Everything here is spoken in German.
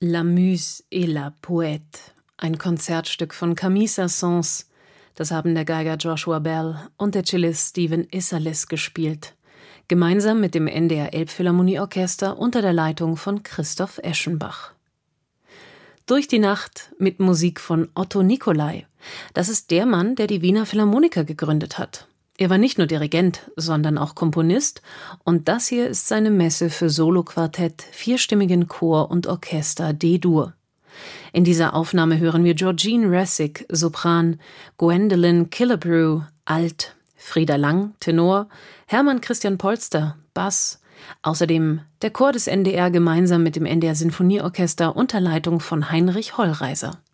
La Muse et la Poète, ein Konzertstück von Camille Saint-Saëns. Das haben der Geiger Joshua Bell und der Cellist Stephen Isserlis gespielt, gemeinsam mit dem NDR Elbphilharmonieorchester unter der Leitung von Christoph Eschenbach. Durch die Nacht mit Musik von Otto Nicolai. Das ist der Mann, der die Wiener Philharmoniker gegründet hat. Er war nicht nur Dirigent, sondern auch Komponist, und das hier ist seine Messe für Soloquartett, vierstimmigen Chor und Orchester D-Dur. In dieser Aufnahme hören wir Georgine Ressig, Sopran, Gwendolyn Killebrew, Alt, Frieda Lang, Tenor, Hermann Christian Polster, Bass, außerdem der Chor des NDR gemeinsam mit dem NDR Sinfonieorchester unter Leitung von Heinrich Hollreiser.